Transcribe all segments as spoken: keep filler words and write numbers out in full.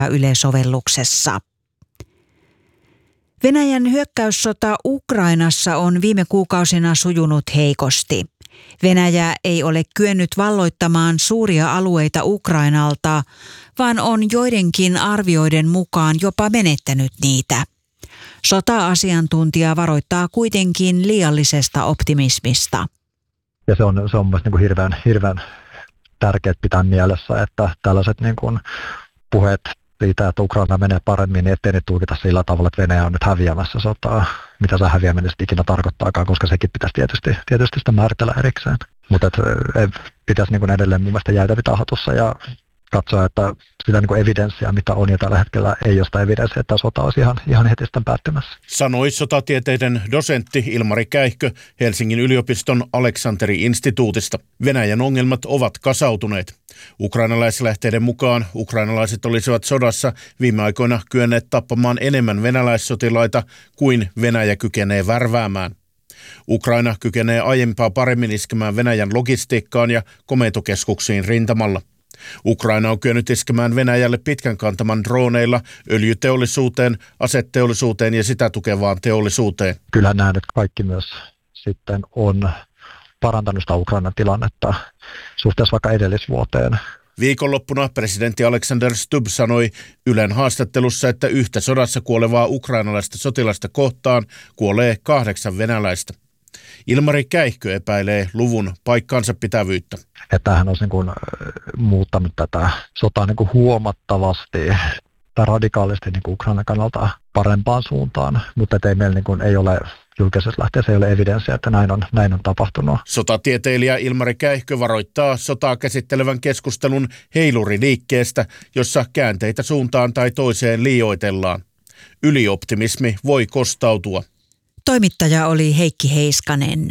Yle-sovelluksessa. Venäjän hyökkäyssota Ukrainassa on viime kuukausina sujunut heikosti. Venäjä ei ole kyennyt valloittamaan suuria alueita Ukrainalta, vaan on joidenkin arvioiden mukaan jopa menettänyt niitä. Sota-asiantuntija varoittaa kuitenkin liiallisesta optimismista. Ja se on, se on myös niin kuin hirveän, hirveän tärkeää pitää mielessä, että tällaiset niin kuin puheet siitä, että Ukraina menee paremmin, niin ettei ne tulkita sillä tavalla, että Venäjä on nyt häviämässä sotaa. Mitä se häviäminen ikinä tarkoittaakaan, koska sekin pitäisi tietysti, tietysti sitä määritellä erikseen. Mutta pitäisi niin kuin edelleen mun mielestä jäätä pitää hatussa ja katsoa, että sitä niin kuin evidenssiä, mitä on ja tällä hetkellä ei ole sitä evidenssiä, että sota olisi ihan, ihan heti sitten päättymässä. Sanoi sotatieteiden dosentti Ilmari Käihkö Helsingin yliopiston Aleksanteri-instituutista. Venäjän ongelmat ovat kasautuneet. Ukrainalaislähteiden mukaan ukrainalaiset olisivat sodassa viime aikoina kyenneet tappamaan enemmän venäläissotilaita kuin Venäjä kykenee värväämään. Ukraina kykenee aiempaa paremmin iskemään Venäjän logistiikkaan ja komentokeskuksiin rintamalla. Ukraina on kyennyt iskemään Venäjälle pitkän kantaman droneilla öljyteollisuuteen, aseteollisuuteen ja sitä tukevaan teollisuuteen. Kyllähän nämä nyt kaikki myös sitten on parantanut sitä Ukrainan tilannetta suhteessa vaikka edellisvuoteen. Viikonloppuna presidentti Alexander Stubb sanoi Ylen haastattelussa, että yhtä sodassa kuolevaa ukrainalaista sotilasta kohtaan kuolee kahdeksan venäläistä. Ilmari Käihkö epäilee luvun paikkansa pitävyyttä. Että hän olisi niin kuin muuttanut tätä sotaa niin kuin huomattavasti tai radikaalisti niin kuin Ukrainan kannalta parempaan suuntaan, mutta ei meillä niin kuin ei ole julkisessa lähteessä ei ole evidenssiä, että näin on, näin on tapahtunut. Sotatieteilijä Ilmari Käihkö varoittaa sotaa käsittelevän keskustelun heiluriliikkeestä, jossa käänteitä suuntaan tai toiseen liioitellaan. Ylioptimismi voi kostautua. Toimittaja oli Heikki Heiskanen.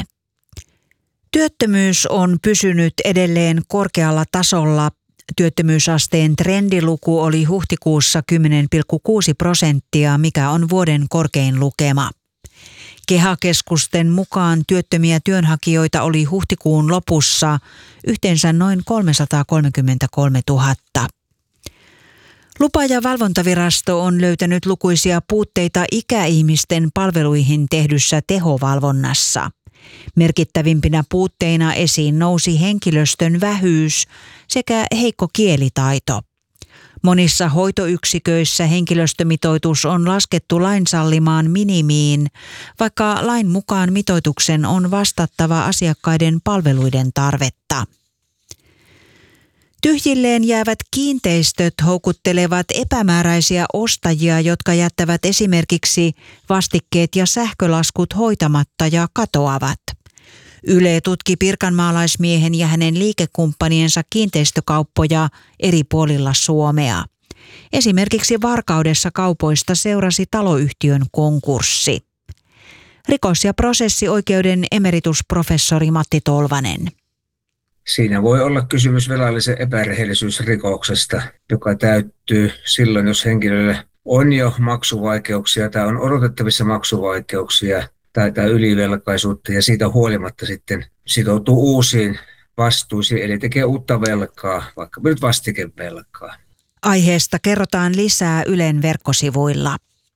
Työttömyys on pysynyt edelleen korkealla tasolla. Työttömyysasteen trendiluku oli huhtikuussa kymmenen pilkku kuusi prosenttia, mikä on vuoden korkein lukema. KEHA-keskusten mukaan työttömiä työnhakijoita oli huhtikuun lopussa yhteensä noin kolmesataakolmekymmentäkolmetuhatta. Lupa- ja valvontavirasto on löytänyt lukuisia puutteita ikäihmisten palveluihin tehdyssä tehovalvonnassa. Merkittävimpinä puutteina esiin nousi henkilöstön vähyys sekä heikko kielitaito. Monissa hoitoyksiköissä henkilöstömitoitus on laskettu lain sallimaan minimiin, vaikka lain mukaan mitoituksen on vastattava asiakkaiden palveluiden tarvetta. Tyhjilleen jäävät kiinteistöt houkuttelevat epämääräisiä ostajia, jotka jättävät esimerkiksi vastikkeet ja sähkölaskut hoitamatta ja katoavat. Yle tutki pirkanmaalaismiehen ja hänen liikekumppaniensa kiinteistökauppoja eri puolilla Suomea. Esimerkiksi Varkaudessa kaupoista seurasi taloyhtiön konkurssi. Rikos- ja prosessioikeuden emeritusprofessori Matti Tolvanen. Siinä voi olla kysymys velallisen epärehellisyysrikoksesta, joka täyttyy silloin, jos henkilölle on jo maksuvaikeuksia tai on odotettavissa maksuvaikeuksia tai, tai ylivelkaisuutta ja siitä huolimatta sitten sitoutuu uusiin vastuisiin, eli tekee uutta velkaa, vaikka nyt vastikevelkaa. Aiheesta kerrotaan lisää Ylen verkkosivuilla.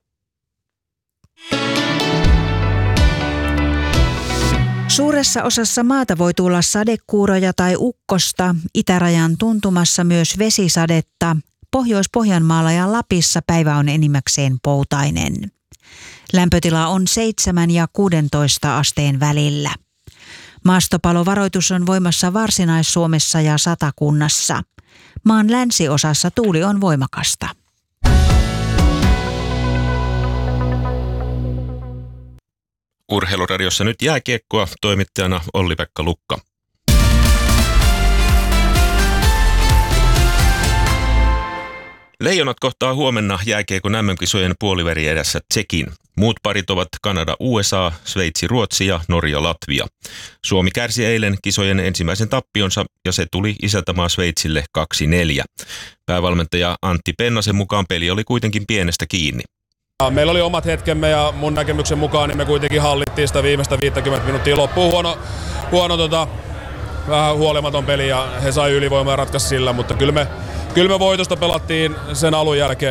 Suuressa osassa maata voi tulla sadekuuroja tai ukkosta, itärajan tuntumassa myös vesisadetta. Pohjois-Pohjanmaalla ja Lapissa päivä on enimmäkseen poutainen. Lämpötila on seitsemän ja kuusitoista asteen välillä. Maastopalovaroitus on voimassa Varsinais-Suomessa ja Satakunnassa. Maan länsiosassa tuuli on voimakasta. Urheiluradiossa nyt jääkiekkoa, toimittajana Olli-Pekka Lukka. Leijonat kohtaa huomenna jääkiekon M M-kisojen puoliväri edessä Tsekin. Muut parit ovat Kanada U S A, Sveitsi Ruotsi ja Norja Latvia. Suomi kärsi eilen kisojen ensimmäisen tappionsa ja se tuli isäntämaa Sveitsille kaksi neljä. Päävalmentaja Antti Pennasen mukaan peli oli kuitenkin pienestä kiinni. Meillä oli omat hetkemme ja mun näkemyksen mukaan niin me kuitenkin hallittiin sitä viimeistä viisikymmentä minuuttia loppuun. Huono, huono tota, vähän huolimaton peli ja he sai ylivoimaa ja ratkaisi sillä, mutta kyllä me, kyllä me voitosta pelattiin sen alun jälkeen.